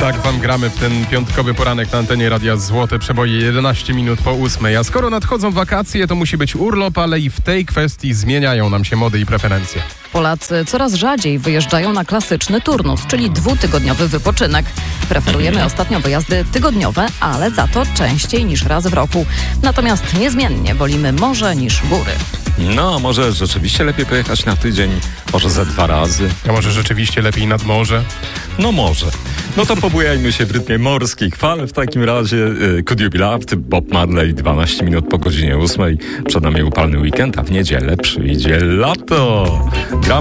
Tak wam gramy w ten piątkowy poranek na antenie Radia Złote Przeboje 11 minut po 8. A skoro nadchodzą wakacje, to musi być urlop, ale i w tej kwestii zmieniają nam się mody i preferencje. Polacy coraz rzadziej wyjeżdżają na klasyczny turnus, czyli 2-tygodniowy wypoczynek. Preferujemy ostatnio wyjazdy tygodniowe, ale za to częściej niż raz w roku. Natomiast niezmiennie wolimy morze niż góry. No, może rzeczywiście lepiej pojechać na tydzień, może ze 2 razy. A może rzeczywiście lepiej nad morze? No może. No to pobujajmy się w rytmie morskich fal. W takim razie Could You Be Loved, Bob Marley, 12 minut po godzinie 8. Przed nami upalny weekend, a w niedzielę przyjdzie lato. Gramy